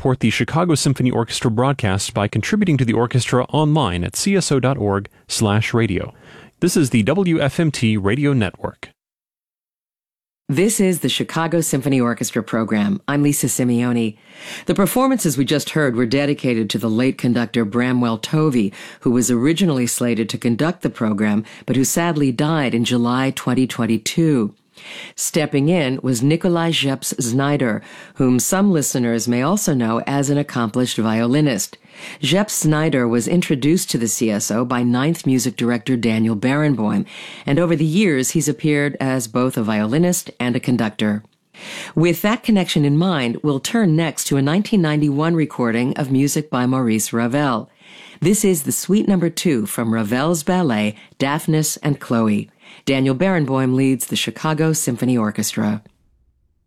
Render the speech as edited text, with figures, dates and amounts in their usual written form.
support the Chicago Symphony Orchestra broadcast by contributing to the orchestra online at cso.org/radio. This is the WFMT Radio Network. This is the Chicago Symphony Orchestra program. I'm Lisa Simeoni. The performances we just heard were dedicated to the late conductor Bramwell Tovey, who was originally slated to conduct the program, but who sadly died in July 2022. Stepping in was Nikolai Jeps Znaider, whom some listeners may also know as an accomplished violinist. Jeps Znaider was introduced to the CSO by Ninth Music Director Daniel Barenboim, and over the years he's appeared as both a violinist and a conductor. With that connection in mind, we'll turn next to a 1991 recording of music by Maurice Ravel. This is the Suite No. 2 from Ravel's ballet, Daphnis and Chloe. Daniel Barenboim leads the Chicago Symphony Orchestra.